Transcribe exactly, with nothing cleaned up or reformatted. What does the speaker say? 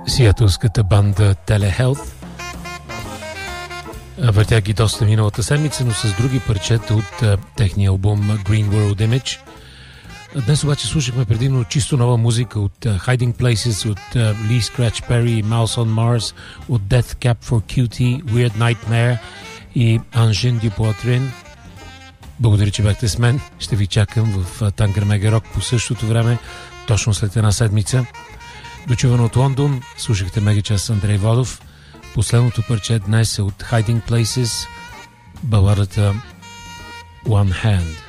сиатълската банда Telehealth. Въртях ги доста миналата седмица, но с други парчета от а, техния албум Green World Image. Днес обаче слушахме предимно чисто нова музика от uh, Hiding Places, от uh, Lee Scratch Perry, Mouse on Mars, от Death Cab for Cutie, Weird Nightmare и Angine du Poitrine. Благодаря, че бяхте с мен. Ще ви чакам в uh, Танкър Мега Рок по същото време, точно след една седмица. Дочувано от Лондон, слушахте Мегачас с Андрей Водов. Последното парче днес е от Hiding Places, баладата One Hand.